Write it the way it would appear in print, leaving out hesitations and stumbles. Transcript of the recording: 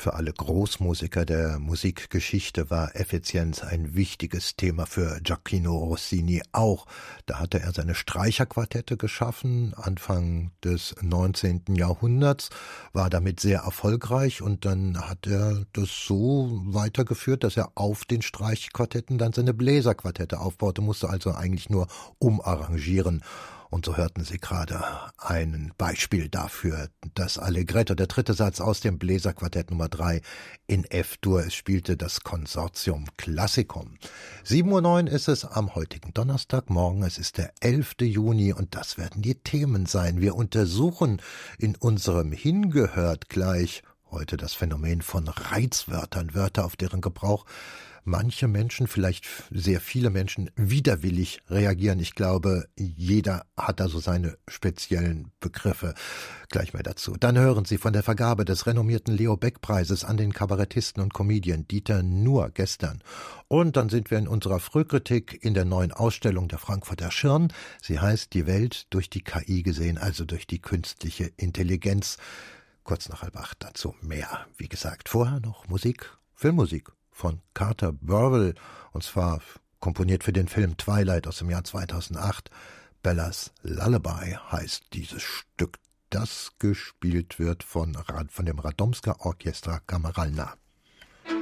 Für alle Großmusiker der Musikgeschichte war Effizienz ein wichtiges Thema, für Gioachino Rossini auch. Da hatte er seine Streicherquartette geschaffen, Anfang des 19. Jahrhunderts, war damit sehr erfolgreich und dann hat er das so weitergeführt, dass er auf den Streichquartetten dann seine Bläserquartette aufbaute, musste also eigentlich nur umarrangieren. Und so hörten Sie gerade ein Beispiel dafür, das Allegretto, der dritte Satz aus dem Bläserquartett Nummer 3 in F-Dur. Es spielte das Consortium Classicum. 7:09 Uhr ist es am heutigen Donnerstagmorgen. Es ist der 11. Juni und das werden die Themen sein. Wir untersuchen in unserem Hingehört gleich heute das Phänomen von Reizwörtern, Wörter, auf deren Gebrauch manche Menschen, vielleicht sehr viele Menschen, widerwillig reagieren. Ich glaube, jeder hat da so seine speziellen Begriffe. Gleich mehr dazu. Dann hören Sie von der Vergabe des renommierten Leo-Beck-Preises an den Kabarettisten und Comedian Dieter Nuhr gestern. Und dann sind wir in unserer Frühkritik in der neuen Ausstellung der Frankfurter Schirn. Sie heißt Die Welt durch die KI gesehen, also durch die künstliche Intelligenz. Kurz nach 7:30 dazu mehr. Wie gesagt, vorher noch Musik, Filmmusik von Carter Burwell, und zwar komponiert für den Film Twilight aus dem Jahr 2008. Bellas Lullaby heißt dieses Stück, das gespielt wird von dem Radomska Orchestra Kameralna.